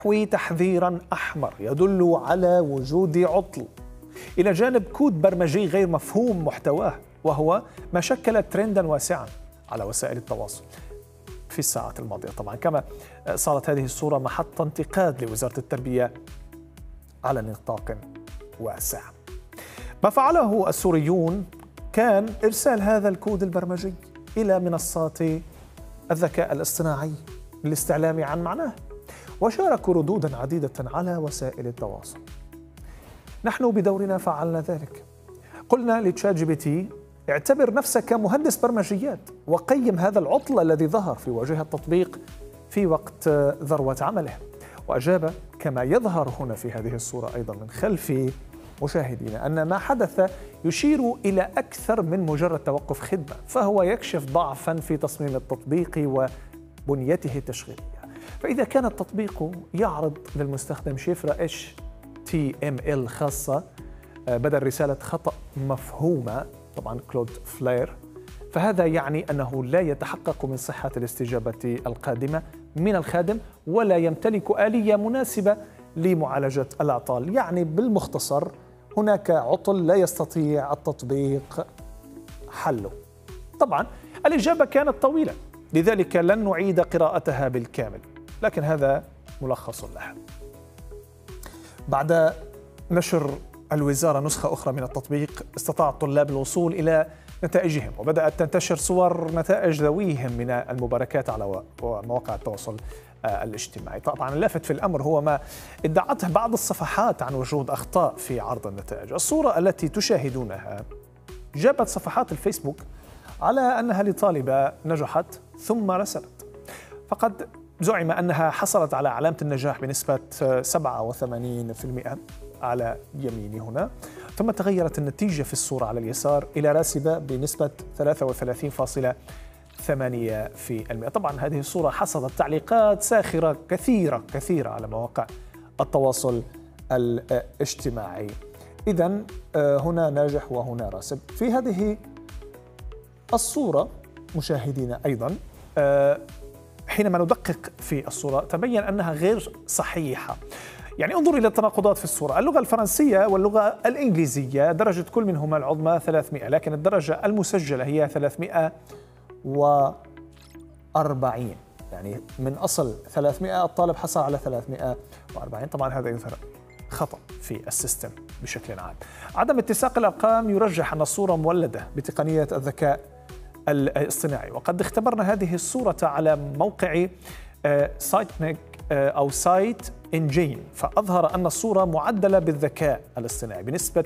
يحوي تحذيرا أحمر يدل على وجود عطل، إلى جانب كود برمجي غير مفهوم محتواه، وهو ما شكل ترندا واسعا على وسائل التواصل في الساعات الماضية. طبعا كما صارت هذه الصورة محط انتقاد لوزارة التربية على نطاق واسع. ما فعله السوريون كان إرسال هذا الكود البرمجي إلى منصات الذكاء الاصطناعي للاستعلام عن معناه، وشاركوا ردودا عديدة على وسائل التواصل. نحن بدورنا فعلنا ذلك، قلنا لتشات جي بي تي اعتبر نفسك مهندس برمجيات وقيم هذا العطل الذي ظهر في واجهة التطبيق في وقت ذروة عمله، وأجاب كما يظهر هنا في هذه الصورة أيضا من خلف مشاهدينا أن ما حدث يشير إلى أكثر من مجرد توقف خدمة، فهو يكشف ضعفا في تصميم التطبيق وبنيته التشغيلية. فإذا كان التطبيق يعرض للمستخدم شفرة HTML خاصة بدل رسالة خطأ مفهومة، طبعا كلود فلير، فهذا يعني أنه لا يتحقق من صحة الاستجابة القادمة من الخادم ولا يمتلك آلية مناسبة لمعالجة الأعطال. يعني بالمختصر هناك عطل لا يستطيع التطبيق حله. طبعا الإجابة كانت طويلة، لذلك لن نعيد قراءتها بالكامل، لكن هذا ملخص لها. بعد نشر الوزارة نسخة أخرى من التطبيق استطاع الطلاب الوصول إلى نتائجهم، وبدأت تنتشر صور نتائج ذويهم من المباركات على مواقع التواصل الاجتماعي. طبعا اللافت في الأمر هو ما ادعته بعض الصفحات عن وجود أخطاء في عرض النتائج. الصورة التي تشاهدونها جابت صفحات الفيسبوك على أنها لطالبة نجحت ثم رسبت، فقد زعم أنها حصلت على علامة النجاح بنسبة 87% على يميني هنا، ثم تغيرت النتيجة في الصورة على اليسار إلى راسبة بنسبة 33.8%. طبعا هذه الصورة حصدت تعليقات ساخرة كثيرة على مواقع التواصل الاجتماعي. إذن هنا ناجح وهنا راسب. في هذه الصورة مشاهدينا أيضا حينما ندقق في الصورة تبين أنها غير صحيحة. يعني انظر إلى التناقضات في الصورة. اللغة الفرنسية واللغة الإنجليزية درجة كل منهما العظمى 300، لكن الدرجة المسجلة هي 340. يعني من أصل 300 الطالب حصل على 340. طبعا هذا يظهر خطأ في السيستم بشكل عام. عدم اتساق الأرقام يرجح أن الصورة مولدة بتقنية الذكاء الاصطناعي، وقد اختبرنا هذه الصورة على موقع سايتنيك أو سايت إنجين، فأظهر أن الصورة معدلة بالذكاء الاصطناعي بنسبة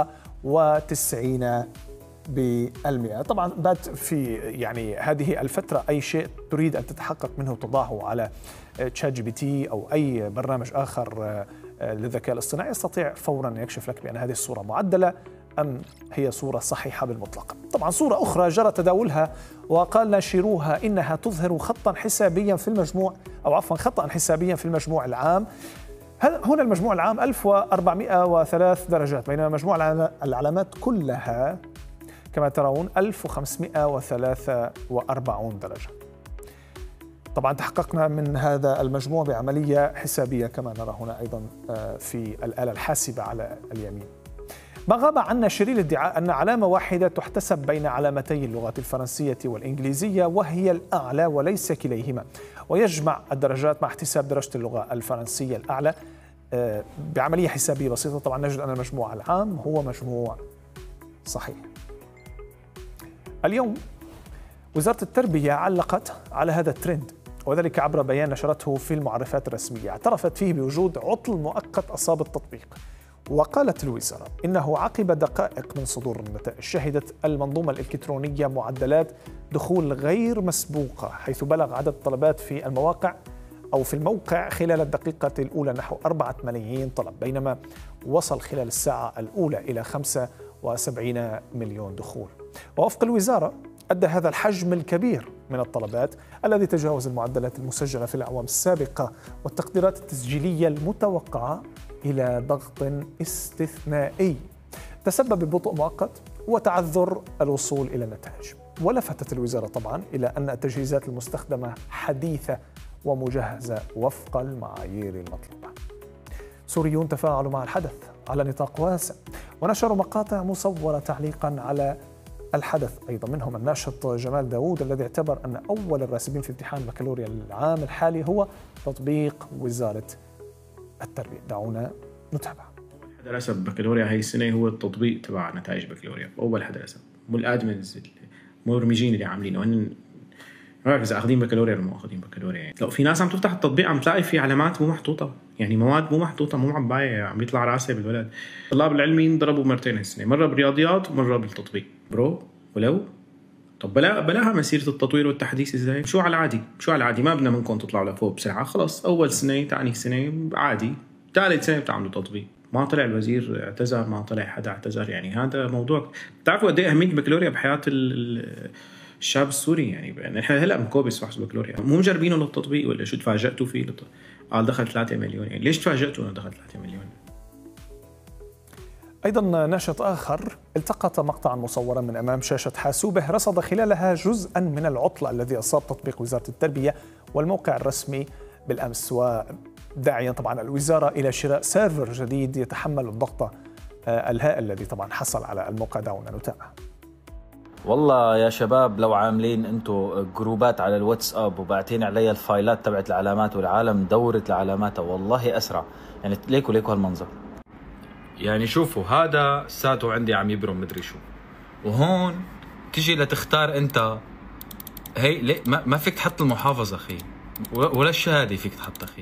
99%. طبعا بات في يعني هذه الفترة أي شيء تريد أن تتحقق منه تضعه على تشات جي بي تي أو أي برنامج آخر للذكاء الاصطناعي يستطيع فورا أن يكشف لك بأن هذه الصورة معدلة أم هي صورة صحيحة بالمطلق. طبعا صورة أخرى جرى تداولها وقال ناشروها إنها تظهر خطا حسابيا في المجموع، أو عفوا خطأ حسابيا في المجموع العام. هنا المجموع العام 1403 درجات، بينما مجموع العلامات كلها كما ترون 1543 درجة. طبعا تحققنا من هذا المجموع بعملية حسابية كما نرى هنا أيضا في الآلة الحاسبة على اليمين. ما غاب عن ناشري الادعاء أن علامة واحدة تحتسب بين علامتي اللغات الفرنسية والإنجليزية وهي الأعلى وليس كليهما، ويجمع الدرجات مع احتساب درجة اللغة الفرنسية الأعلى بعملية حسابية بسيطة. طبعا نجد أن المجموع العام هو مجموع صحيح. اليوم وزارة التربية علقت على هذا الترند، وذلك عبر بيان نشرته في المعرفات الرسمية اعترفت فيه بوجود عطل مؤقت أصاب التطبيق. وقالت الوزارة إنه عقب دقائق من صدور النتائج شهدت المنظومة الإلكترونية معدلات دخول غير مسبوقة، حيث بلغ عدد الطلبات في الموقع خلال الدقيقة الأولى نحو 4 ملايين طلب، بينما وصل خلال الساعة الأولى إلى 75 مليون دخول. ووفق الوزارة أدى هذا الحجم الكبير من الطلبات الذي تجاوز المعدلات المسجلة في الأعوام السابقة والتقديرات التسجيلية المتوقعة إلى ضغط استثنائي تسبب ببطء مؤقت وتعذر الوصول إلى النتائج. ولفتت الوزارة طبعا إلى أن التجهيزات المستخدمة حديثة ومجهزة وفق المعايير المطلوبة. سوريون تفاعلوا مع الحدث على نطاق واسع ونشروا مقاطع مصورة تعليقا على الحدث، أيضا منهم الناشط جمال داوود الذي اعتبر أن أول الراسبين في امتحان بكالوريا العام الحالي هو تطبيق وزارة التربية. دعونا نتابع. أول حدا رسب بكالوريا هاي السنة هو التطبيق تبع نتائج بكالوريا، أول حدا رسب، مو الادمنز المبرمجين اللي عاملينه، هن ما بعرف إذا أخذين بكالوريا ولا مو أخذين بكالوريا. يعني لو في ناس عم تفتح التطبيق عم تلاقي في علامات مو محطوطة، يعني مواد مو محطوطة، مو معباية، عم يطلع راسه بالولد. الطلاب العلميين ضربوا مرتين هالسنة، مرة بالرياضيات ومرة بالتطبيق. برو ولو طب بلاها مسيرة التطوير والتحديث ازاي؟ شو على العادي؟ شو على العادي؟ ما بدنا منكم تطلعوا لفوق بسرعة، خلص أول سنة ثاني سنة عادي، ثالث سنة بتعملوا تطبيق. ما طلع الوزير اعتذر، ما طلع حدا اعتذر، يعني هذا موضوع. بتعرفوا قد ايه أهمية البكالوريا بحياة الشاب السوري؟ يعني احنا هلا بنكوبس بحث البكالوريا، مو مجربينه للتطبيق ولا شو تفاجأتوا فيه؟ قال دخل 3 مليون، يعني ليش تفاجأتوا انه دخل 3 مليون؟ أيضا ناشط آخر التقط مقطعا مصورا من أمام شاشة حاسوبه رصد خلالها جزءا من العطل الذي أصاب تطبيق وزارة التربية والموقع الرسمي بالأمس، وداعيا طبعا الوزارة إلى شراء سيرفر جديد يتحمل الضغط الهائل الذي طبعا حصل على الموقع. دعونا نتابع. والله يا شباب لو عاملين انتو جروبات على الواتساب وبعتين علي الفايلات تبعت العلامات والعالم دورت العلامات والله أسرع، يعني ليكوا هالمنظر. يعني شوفوا هذا ساتو عندي عم يبرم مدري شو، وهون تيجي لتختار انت هي ليه ما فيك تحط المحافظة اخي ولا الشهادة فيك تحط اخي.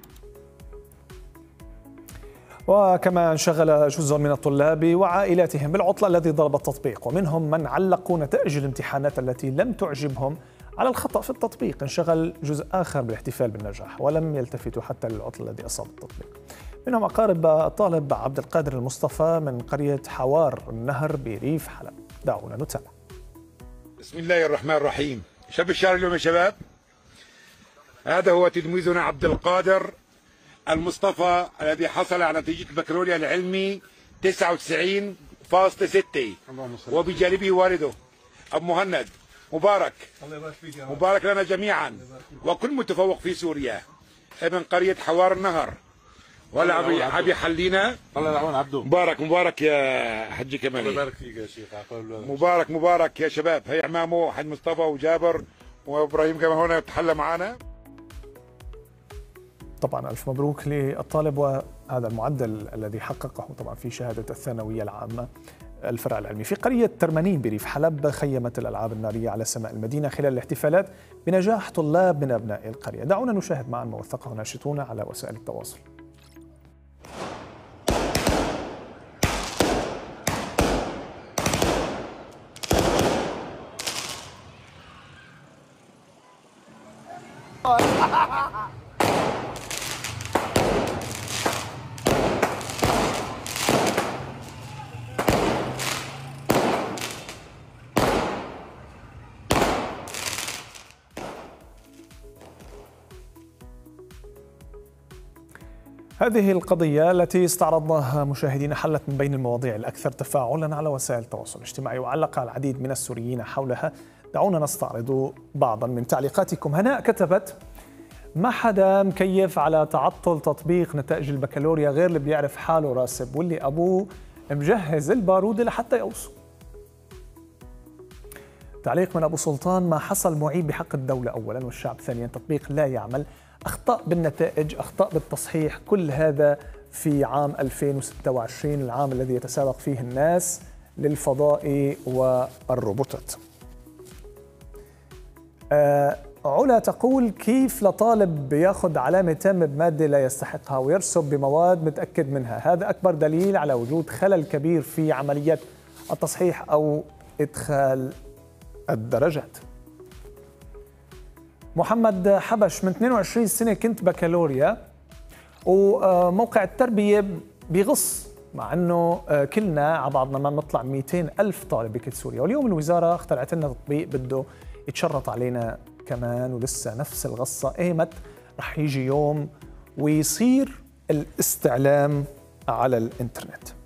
وكما انشغل جزء من الطلاب وعائلاتهم بالعطل الذي ضرب التطبيق، ومنهم من علقوا نتائج الامتحانات التي لم تعجبهم على الخطأ في التطبيق. انشغل جزء آخر بالاحتفال بالنجاح ولم يلتفتوا حتى للعطل الذي أصاب التطبيق. منهم أقارب الطالب عبد القادر المصطفى من قرية حوار النهر بريف حلب. دعونا نتابع. بسم الله الرحمن الرحيم. شاب الشهر اليوم يا شباب، هذا هو تلميذنا عبد القادر المصطفى الذي حصل على نتيجة البكالوريا العلمي 99.6 وبجانبه والده أبو مهند. مبارك، مبارك لنا جميعا وكل متفوق في سوريا، ابن قرية حوار النهر. ولا عم يحلينا. الله يلعون عبده. مبارك يا حجي كمالي. الله يبارك فيك يا شيخ. مبارك يا شباب. هي عمامه حج مصطفى وجابر وابراهيم كمان هنا يتحلى معنا. طبعا ألف مبروك للطالب، وهذا المعدل الذي حققه طبعا في شهادة الثانوية العامة الفرع العلمي. في قرية ترمانين بريف حلب خيمت الألعاب النارية على سماء المدينة خلال الاحتفالات بنجاح طلاب من أبناء القرية. دعونا نشاهد معا ما وثقه ناشطون على وسائل التواصل. هذه القضية التي استعرضناها مشاهدينا حلت من بين المواضيع الأكثر تفاعلا على وسائل التواصل الاجتماعي، وعلق العديد من السوريين حولها. دعونا نستعرض بعضا من تعليقاتكم. هناء كتبت: ما حدا مكيف على تعطل تطبيق نتائج البكالوريا غير اللي بيعرف حاله راسب واللي أبوه مجهز البارودة لحتى يقوصوا. تعليق من أبو سلطان: ما حصل معيب بحق الدولة أولا والشعب ثانيا، تطبيق لا يعمل، أخطاء بالنتائج، أخطاء بالتصحيح، كل هذا في عام 2026 العام الذي يتسابق فيه الناس للفضاء والروبوتات. علا تقول: كيف لطالب بياخذ علامة تامة بمادة لا يستحقها ويرسب بمواد متأكد منها؟ هذا أكبر دليل على وجود خلل كبير في عمليات التصحيح أو إدخال الدرجات. محمد حبش: من 22 سنة كنت بكالوريا وموقع التربية بيغص، مع أنه كلنا على بعضنا ما بنطلع 200 ألف طالب بكل سوريا، واليوم الوزارة اخترعت لنا تطبيق بده يتشرط علينا كمان، ولسه نفس الغصة. ايمت رح يجي يوم ويصير الاستعلام على الانترنت.